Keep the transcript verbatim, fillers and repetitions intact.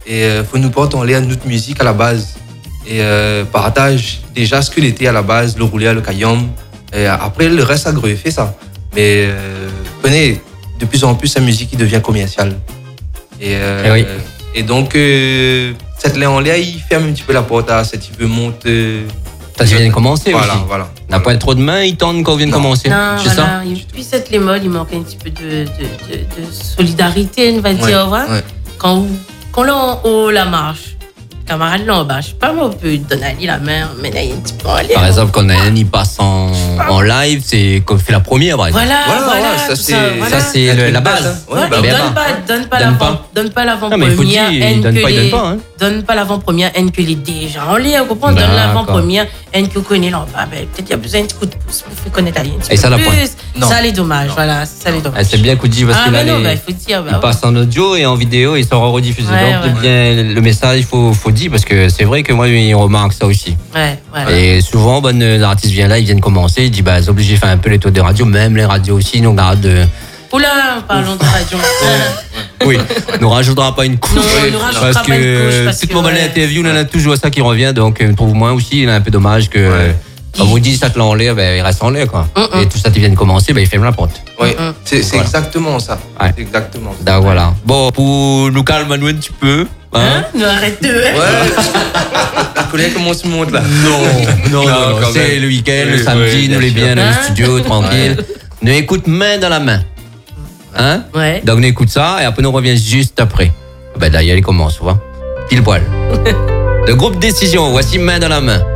Et euh, faut nous porter en l'air notre musique à la base. Et euh, partage déjà ce que l'était à la base, le roulé, le caillom. Et après, le reste a greffé ça. Mais euh, prenez, de plus en plus, la musique qui devient commerciale. Et, euh, et, oui. et donc, euh, cette l'air en l'air, il ferme un petit peu la porte à cette type de monte. Euh, ça vient de commencer voilà, aussi. Voilà. On n'a pas trop de mains, ils tendent quand on vient de commencer. Non, c'est voilà. ça. Et puis, cette les modes, il manque un petit peu de, de, de, de solidarité, on va Ouais, dire. Ouais. Ouais. Quand, quand là, en haut, la marche, camarade là en bas, je sais pas, moi, on peut donner la main, mais là, il y a un petit peu en l'air. Par exemple, quand un il passe en, en live, c'est comme fait la première, par exemple. Voilà, Voilà, voilà, voilà, ça, tout c'est- ça, voilà. Ça, c'est le- la base. Ouais, Ouais, bah, et bien donne pas. pas, donne pas Donne l'avant, pas. donne pas Non, mais il faut l'avant-première dire, haine donne que pas, il donne les, pas, hein. donne pas l'avant-première haine que les déjà en l'air, comprends? Donne D'accord. l'avant-première haine que connaît l'en bas. Ben, peut-être il y a besoin d'un coup de pouce pour faire connaître la ligne. Et ça, la plus. pointe. Non. Ça, les dommages, voilà, ça, les Ah, dommages. c'est bien Koudji parce Ah, que là, mais non, les- bah, il faut dire, bah, il ouais. passe en audio et en vidéo et il sera rediffusé. Ouais, Donc, ouais. bien, le message, il faut, faut dire parce que c'est vrai que moi, il remarque ça aussi. Ouais, voilà. Et souvent, ben, l'artiste vient là, il vient de commencer, il dit, bah, c'est obligé de faire un peu les taux de radio, même les radios aussi, donc arrête de. Oula, parlons de radio. Oui, on rajoutera pas une couche. Non, on nous rajoutera parce pas une que couche, parce toute que, mon ouais. interview, on en a toujours ça qui revient, donc euh, pour moi aussi, il est un peu dommage que. Ouais. Quand vous dites ça te l'a en l'air, ben, il reste en l'air, quoi. Mm-mm. Et tout ça, tu viens de commencer, ben, il ferme la porte. Ouais, Mm-mm. c'est c'est Voilà. exactement ça. Ouais. C'est exactement ça. Donc voilà. Bon, pour nous calmer un petit peu. Hein? Hein? Nous arrêtez. Ouais. Tu connais comment se monte là? Non, non, non, non, quand c'est même. le week-end, le Oui, samedi, oui, nous bien les sûr. bien dans le Hein? studio, tranquille. Nous écoute main dans la main. Hein? Ouais. Donc on écoute ça et après on revient juste après. Ben d'ailleurs, il commence, tu vois. Pile poil. Le groupe Décision, voici main dans la main.